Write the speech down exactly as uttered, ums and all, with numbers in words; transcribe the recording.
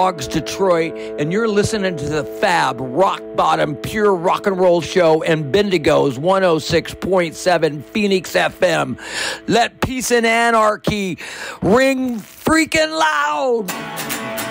Dogs Detroit, and you're listening to the Fab Rock Bottom Pure Rock and Roll Show and Bendigo's one oh six point seven Phoenix F M. Let peace and anarchy ring freaking loud.